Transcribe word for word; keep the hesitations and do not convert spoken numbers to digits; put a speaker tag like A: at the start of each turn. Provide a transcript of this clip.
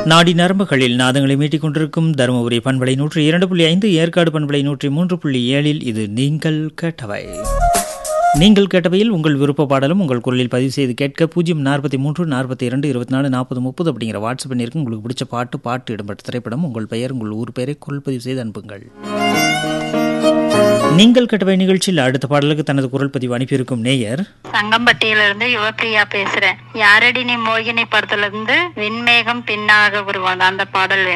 A: நாடி நரம்புகளில் நாதங்களை மீட்டிக் கொண்டிருக்கும் தருமபுரி பண்பலை நூற்றி இரண்டு புள்ளி ஐந்து, ஏற்காடு பண்பலை நூற்றி மூன்று புள்ளி ஏழில் இது நீங்கள் கேட்டவை. நீங்கள் கேட்டவையில் உங்கள் விருப்ப பாடலும் உங்கள் குரலில் பதிவு செய்து கேட்க பூஜ்ஜியம் நாற்பத்தி மூன்று நாற்பத்தி இரண்டு இருபத்தி நாலு நாற்பது முப்பது அப்படிங்கிற வாட்ஸ்அப் எண்ணிற்கு உங்களுக்கு பிடிச்ச பாட்டு, பாட்டு இடம்பெற்ற திரைப்படம், உங்கள் பெயர், உங்கள் ஊர் பெயரை குரல் பதிவு செய்து அனுப்புங்கள். நீங்கள் கேட்டவை நிகழ்ச்சியில் அடுத்த பாடலுக்கு தனது குரல் பதிவு அனுப்பியிருக்கும் நேயர்
B: சங்கம்பட்டியிலிருந்து யுவப்பிரியா பேசுறேன். யாரடி நீ மோகினி படத்துல இருந்து விண்மேகம் பின்னாக வருவாங்க அந்த பாடல் வேணும்.